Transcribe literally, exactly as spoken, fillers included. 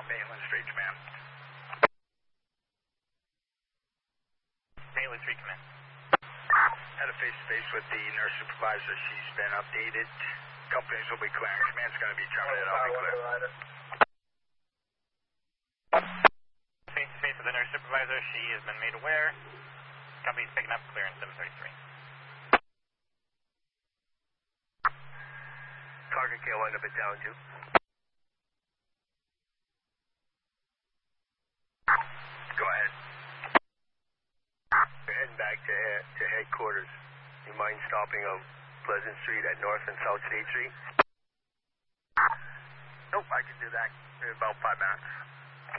Maitland Street, command. Maitland Street, command. Had a face-to-face with the nurse supervisor. She's been updated. Companies will be clearing. Command's going to be terminated. I'll be clear. Face-to-face with the nurse supervisor. She has been made aware. Company's picking up. Clearance seven thirty-three. Target K wind up at down two. Go ahead. We're heading back to, to headquarters. You mind stopping on Pleasant Street at North and South State Street? Nope, I can do that in about five minutes.